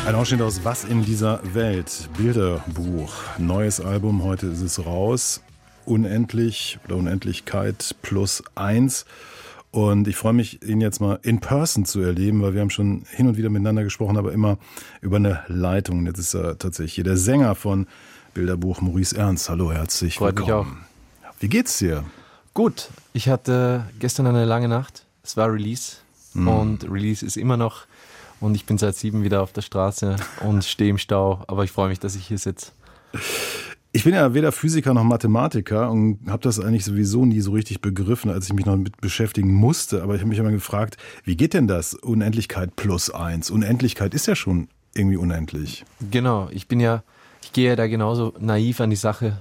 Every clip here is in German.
Ein Ausschnitt aus Was in dieser Welt? Bilderbuch. Neues Album, heute ist es raus. Unendlich oder Unendlichkeit plus 1. Und ich freue mich, ihn jetzt mal in person zu erleben, weil wir haben schon hin und wieder miteinander gesprochen, aber immer über eine Leitung. Und jetzt ist er tatsächlich hier der Sänger von Bilderbuch, Maurice Ernst. Hallo, herzlich willkommen. Freut mich auch. Wie geht's dir? Gut, ich hatte gestern eine lange Nacht. Es war Release und Release ist immer noch. Und ich bin seit 7 wieder auf der Straße und stehe im Stau. Aber ich freue mich, dass ich hier sitze. Ich bin ja weder Physiker noch Mathematiker und habe das eigentlich sowieso nie so richtig begriffen, als ich mich noch mit beschäftigen musste. Aber ich habe mich immer gefragt, wie geht denn das? Unendlichkeit plus 1. Unendlichkeit ist ja schon irgendwie unendlich. Genau, ich gehe ja da genauso naiv an die Sache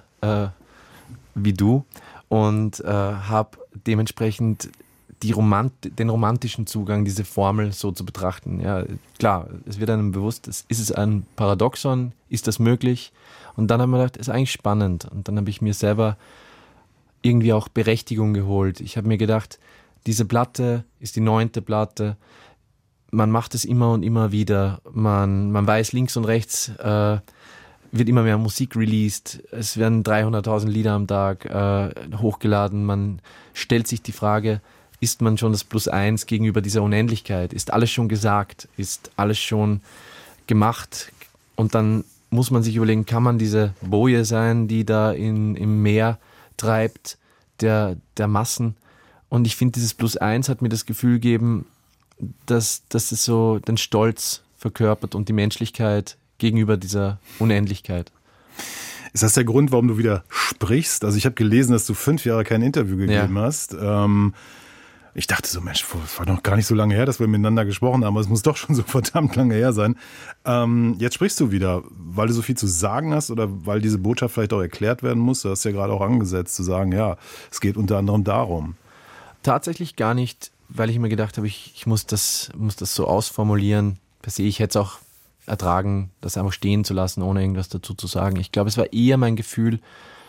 wie du und habe dementsprechend den romantischen Zugang, diese Formel so zu betrachten. Ja, klar, es wird einem bewusst, ist es ein Paradoxon? Ist das möglich? Und dann haben wir gedacht, ist eigentlich spannend. Und dann habe ich mir selber irgendwie auch Berechtigung geholt. Ich habe mir gedacht, diese Platte ist die 9. Platte. Man macht es immer und immer wieder. Man weiß, links und rechts wird immer mehr Musik released. Es werden 300.000 Lieder am Tag hochgeladen. Man stellt sich die Frage, ist man schon das Plus 1 gegenüber dieser Unendlichkeit? Ist alles schon gesagt? Ist alles schon gemacht? Und dann muss man sich überlegen, kann man diese Boje sein, die da im Meer treibt, der Massen? Und ich finde, dieses Plus 1 hat mir das Gefühl gegeben, dass es so den Stolz verkörpert und die Menschlichkeit gegenüber dieser Unendlichkeit. Ist das der Grund, warum du wieder sprichst? Also ich habe gelesen, dass du 5 Jahre kein Interview gegeben hast. Ich dachte so, Mensch, war noch gar nicht so lange her, dass wir miteinander gesprochen haben, aber es muss doch schon so verdammt lange her sein. Jetzt sprichst du wieder, weil du so viel zu sagen hast oder weil diese Botschaft vielleicht auch erklärt werden muss. Du hast ja gerade auch angesetzt zu sagen, ja, es geht unter anderem darum. Tatsächlich gar nicht, weil ich mir gedacht habe, ich muss das so ausformulieren. Per se, ich hätte es auch ertragen, das einfach stehen zu lassen, ohne irgendwas dazu zu sagen. Ich glaube, es war eher mein Gefühl,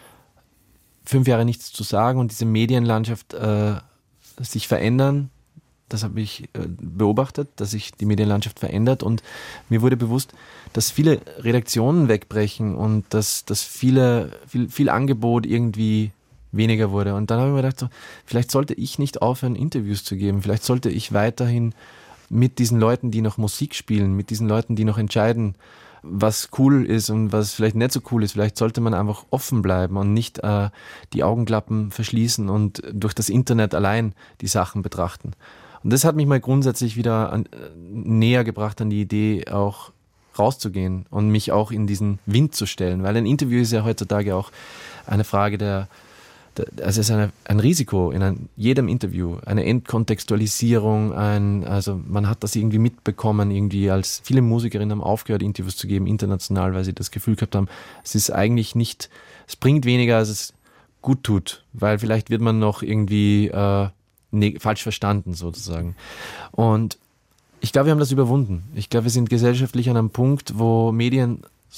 5 Jahre nichts zu sagen und diese Medienlandschaft sich verändern. Das habe ich beobachtet, dass sich die Medienlandschaft verändert und mir wurde bewusst, dass viele Redaktionen wegbrechen und dass viel Angebot irgendwie weniger wurde. Und dann habe ich mir gedacht, so, vielleicht sollte ich nicht aufhören, Interviews zu geben. Vielleicht sollte ich weiterhin mit diesen Leuten, die noch Musik spielen, mit diesen Leuten, die noch entscheiden, was cool ist und was vielleicht nicht so cool ist. Vielleicht sollte man einfach offen bleiben und nicht die Augenklappen verschließen und durch das Internet allein die Sachen betrachten. Und das hat mich mal grundsätzlich wieder näher gebracht an die Idee, auch rauszugehen und mich auch in diesen Wind zu stellen. Weil ein Interview ist ja heutzutage auch eine Frage es ist ein Risiko in jedem Interview, eine Entkontextualisierung, also man hat das irgendwie mitbekommen, irgendwie als viele Musikerinnen haben aufgehört, Interviews zu geben, international, weil sie das Gefühl gehabt haben, es ist eigentlich nicht, es bringt weniger, als es gut tut, weil vielleicht wird man noch irgendwie falsch verstanden sozusagen. Und ich glaube, wir haben das überwunden. Ich glaube, wir sind gesellschaftlich an einem Punkt, wo Medien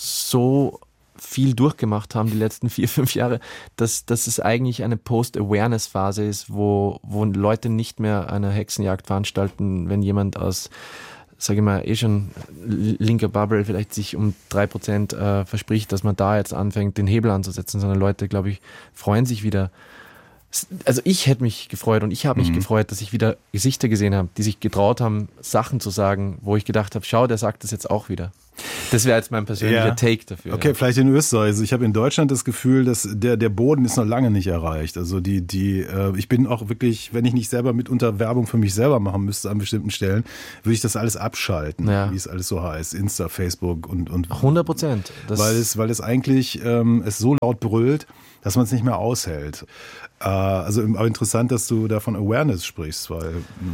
so viel durchgemacht haben die letzten 4-5 Jahre, dass es eigentlich eine Post-Awareness-Phase ist, wo Leute nicht mehr eine Hexenjagd veranstalten, wenn jemand aus, sage ich mal, schon linker Bubble vielleicht sich um 3% verspricht, dass man da jetzt anfängt, den Hebel anzusetzen, sondern Leute, glaube ich, freuen sich wieder. Also ich hätte mich gefreut und ich habe mich gefreut, dass ich wieder Gesichter gesehen habe, die sich getraut haben, Sachen zu sagen, wo ich gedacht habe, schau, der sagt das jetzt auch wieder. Das wäre jetzt mein persönlicher Take dafür. Okay, vielleicht in Österreich. Also ich habe in Deutschland das Gefühl, dass der Boden ist noch lange nicht erreicht. Also ich bin auch wirklich, wenn ich nicht selber mitunter Werbung für mich selber machen müsste an bestimmten Stellen, würde ich das alles abschalten, wie es alles so heißt. Insta, Facebook und 100%. Weil es eigentlich es so laut brüllt, dass man es nicht mehr aushält. Also aber interessant, dass du da von Awareness sprichst, weil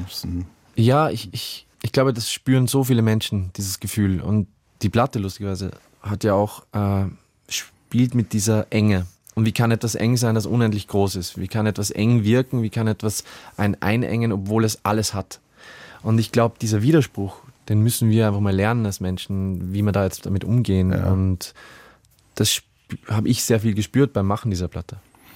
ja, ich glaube, das spüren so viele Menschen, dieses Gefühl. Und die Platte, lustigerweise, hat ja auch, spielt mit dieser Enge. Und wie kann etwas eng sein, das unendlich groß ist? Wie kann etwas eng wirken? Wie kann etwas einengen, obwohl es alles hat? Und ich glaube, dieser Widerspruch, den müssen wir einfach mal lernen als Menschen, wie wir da jetzt damit umgehen. Ja. Und das habe ich sehr viel gespürt beim Machen dieser Platte.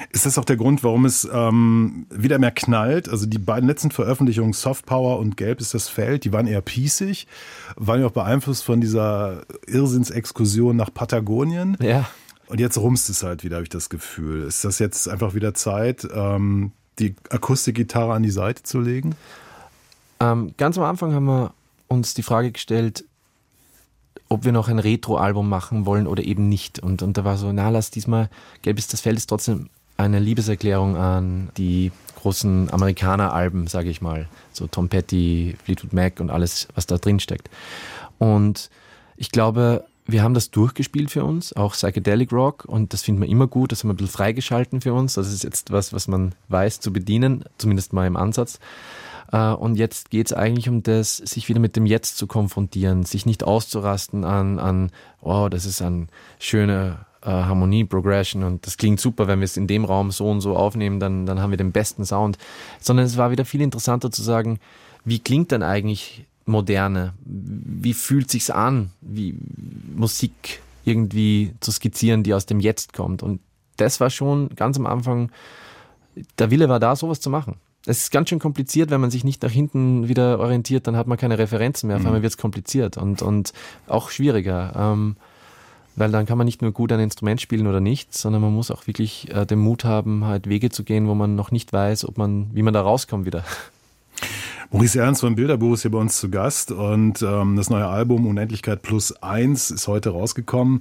Ist das auch der Grund, warum es wieder mehr knallt? Also die beiden letzten Veröffentlichungen, Soft Power und Gelb ist das Feld, die waren eher piecig, waren ja auch beeinflusst von dieser Irrsinnsexkursion nach Patagonien. Ja. Und jetzt rumst es halt wieder, habe ich das Gefühl. Ist das jetzt einfach wieder Zeit, die Akustikgitarre an die Seite zu legen? Ganz am Anfang haben wir uns die Frage gestellt, ob wir noch ein Retro-Album machen wollen oder eben nicht. Und da war so, lass diesmal, Gelb ist das Feld ist trotzdem eine Liebeserklärung an die großen Amerikaner-Alben, sage ich mal. So Tom Petty, Fleetwood Mac und alles, was da drin steckt. Und ich glaube, wir haben das durchgespielt für uns, auch Psychedelic Rock, und das finden wir immer gut, das haben wir ein bisschen freigeschalten für uns. Das ist jetzt was man weiß zu bedienen, zumindest mal im Ansatz. Und jetzt geht es eigentlich um das, sich wieder mit dem Jetzt zu konfrontieren, sich nicht auszurasten an das ist eine schöne Harmonie, Progression und das klingt super, wenn wir es in dem Raum so und so aufnehmen, dann haben wir den besten Sound. Sondern es war wieder viel interessanter zu sagen, wie klingt denn eigentlich Moderne? Wie fühlt sich's an, wie Musik irgendwie zu skizzieren, die aus dem Jetzt kommt? Und das war schon ganz am Anfang, der Wille war da, sowas zu machen. Es ist ganz schön kompliziert, wenn man sich nicht nach hinten wieder orientiert, dann hat man keine Referenzen mehr, auf einmal wird es kompliziert und auch schwieriger, weil dann kann man nicht nur gut ein Instrument spielen oder nicht, sondern man muss auch wirklich den Mut haben, halt Wege zu gehen, wo man noch nicht weiß, wie man da rauskommt wieder. Maurice Ernst von Bilderbuch ist hier bei uns zu Gast und das neue Album Unendlichkeit +1 ist heute rausgekommen.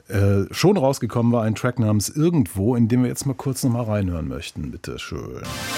Schon rausgekommen war ein Track namens Irgendwo, in dem wir jetzt mal kurz nochmal reinhören möchten. Bitte schön.